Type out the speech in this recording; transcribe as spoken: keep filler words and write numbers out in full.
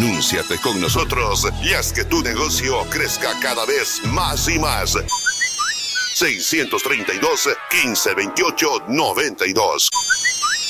Anúnciate con nosotros y haz que tu negocio crezca cada vez más y más. seiscientos treinta y dos, quince veintiocho, noventa y dos.